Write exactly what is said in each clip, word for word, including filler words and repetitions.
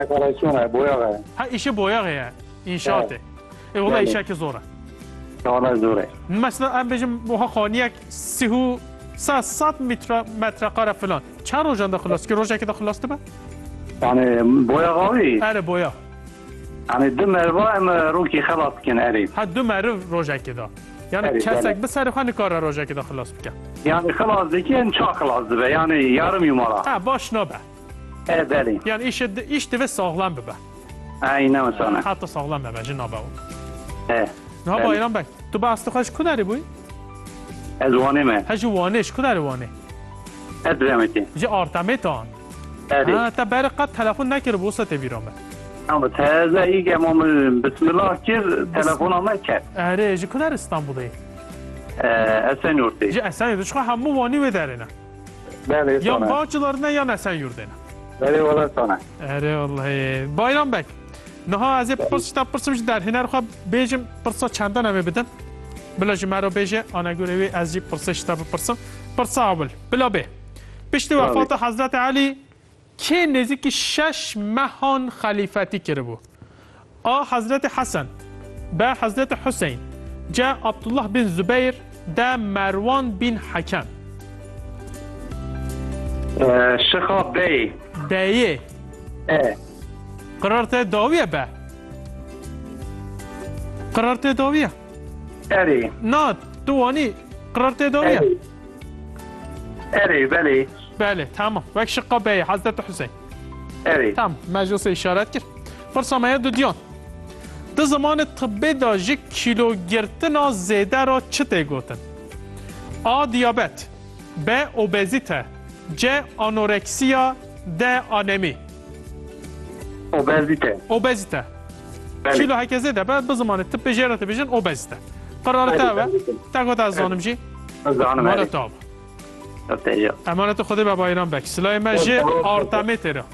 دکوراسیونه بویاغه. ها ایش بویاغه انشاته. ای والله ایشه که زوره. دانه زوره. مثلا ام بجم موها خانیک سیهو سه صد متر متر قاره فلان. چند روزنده خلاص که روزه که خلاص به؟ یعنی بویاغاوی. آره بویا. یعنی دو مروا ام روکی خلاص کنه اری. ها دو مرو روزه که دا. یعنی کسک به سر خانه کار روزه که دا خلاص بکن. یعنی خلاص دیگه این چا خلاص به یعنی یارم یومارا. ها باش نبه. اه بله. یعنی ایش ایش دوی ساغلم ببه. اینه مثلا. حتی ساغلم ببه جنابه اون. اه. نه با ایران بک. تو با استخوش کداری بوی؟ از وانه من. هجو وانش کداری وانه؟ ادرمتی. جه آرتمیتان. اه. تا بر قد تلفن نکرد بوسته بیرامه. اما تازه ایگه ما بسم الله کرد تلفن هم نکرد. آره جه کدار استانبولی؟ اصلا یورتی. جه اصلا یورتی. چخوا همو وانی بداره نه. بله یا سانه. باجلار نه یا اصلا یورده نه. بله والله سانه. آره والله. با ایران بک. نه از این پرسش تا پرسش در هنر خواب بیشم پرسا چندان همه بدن. بلاج مرا بیشه آنگوری از این پرسش تا پرسم پرسا اول بلا به. پشت وفات حضرت علی که نزدیک شش ماهان خلیفتی کرده بود. آ حضرت حسن با حضرت حسین جا عبدالله بن زبیر دا مروان بن حکم. شخا بی. بیه. اه. قرارت داویه با. قرارت داویه. اری. نه دوانی قرارت داویه. اری بله. بله تمام وک شقا بیه حضرت حسین. اری. تمام مجلس اشارت کرد. فرسامه دو دیان. ده زمان طبی دا جه کیلو گرتنا زیده را چه تیگوتن؟ آ دیابت ب اوبزیته ج آنورکسیا د آنمی. اوبزیته. اوبزیته. کیلو هک زیده بعد به زمان طبی جرات بیشن اوبزیته. قرارته و تگوت از زانم جی؟ زانم مارا تاب. امانت خودی به با ایران بک. سلای مجه آرتمیته را.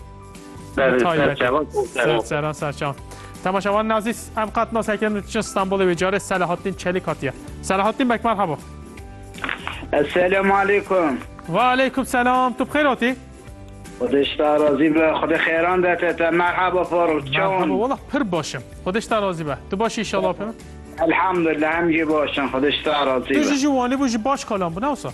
بله سرچان سرچان. تماشاوان عزیز ام قطنا ساکن استانبول ویجار صلاح الدین چلیکاتیه. صلاح الدین بک مرحبا. السلام علیکم. و علیکم سلام. تو بخیراتی؟ خودش تا راضی به خود خیران دهته. مرحبا فاروق چون. مرحبا والله پر باشم. خودش تا راضی به. تو باشی ان شاء الله پم. الحمدلله همگی باشن خودش تا راضی به. تو جوانی بوجی باش کلام بو نوسا.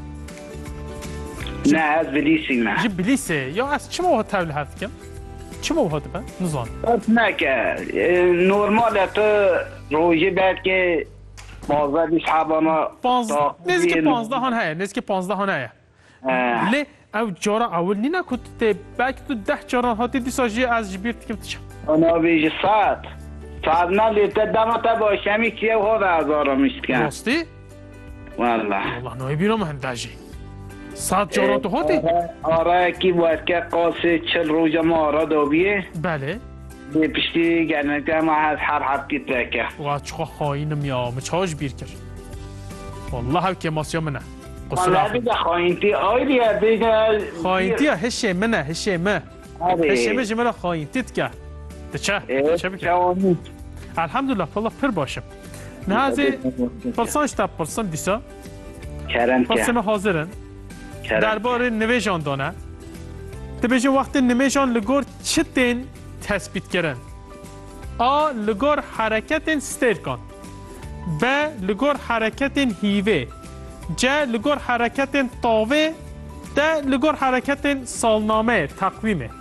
نه از بلیسی ما. جی بلیسه یا از چه مواد تول حرف کم؟ چه مواد به؟ نزان. نه که نرمال تو روزی بعد که پانزده بیست شبانه. پانزده. نزدیک پانزده هان هست. نزدیک پانزده هان هست. لی او جارا اول نینا کت ته بک تو ده جارا هاتی دیساجی از جبیرت کم تشم. آنا بیش ساعت. ساعت نه لیت دم تا باشمی کیه و خود هزارا میشکن. راستی؟ والله. والله نوی بیرم هنداجی. ساعت جارا تو هاتی؟ آره کی باید که قاسه چل روز ما آرا دوبیه. بله. به پشتی گرنگه ما از هر حبتی ترکه. و چخوا خواهینم یا مچاش بیر کرد. والله هم که ماسیا منه. والله دیگه خواهینتی آیلیه دیگه. خواهینتی ها هشه منه هشه منه. هشه منه جمعه خواهینتیت که. ده چه؟ چه بکر؟ الحمدلله والله پر باشم. نه ازی پرسانش تا پرسان دیسا. کرم که. پرسان حاضرن. درباره نویجان دانه. تبیجی وقت نویجان لگور چه تین تثبیت کردن؟ آ لگور حرکت ستیر کن. ب لگور حرکت هیوه. ج لگور حرکت طاوه. د لگور حرکت سالنامه تقویمه.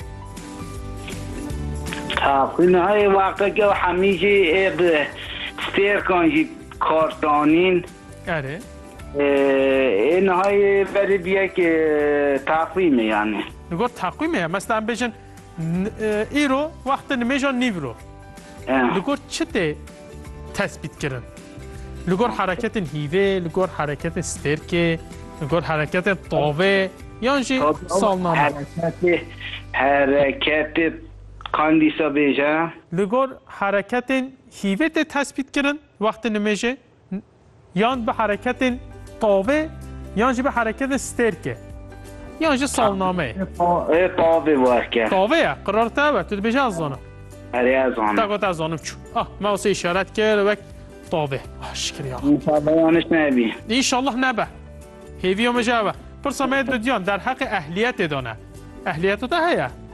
تقویم های وقتا که همیشه ایق ستیر کنی کارتانین. اره. این های برای بیا که تقویمه یعنی. لگور تقویمه مثلا بیشن ایرو وقت نمیجان نیورو. لگور چه ته تثبیت کردن؟ لگور حرکت هیوه، لگور حرکت سترکه، لگور حرکت طاوه، یعنی سالنامه. حرکت حرکت کاندیسا بیجا. لگور حرکت هیوه ته تثبیت کردن وقت نمیجه، یان به حرکت طاوه، یعنی به حرکت سترکه. یعنی سالنامه. طاوه وارکه. طاوه قرار تابه تو بیجا از زانم. آره از آنم. تاگوت از آنم چون. آه ما واسه اشارت کرد وقت طاوه. آه شکری آقا. انشالله یانش نبی. انشالله نبه. هیوی و مجاوه. پرسامه دو دیان در حق اهلیت دانه. اهلیت ده هیا.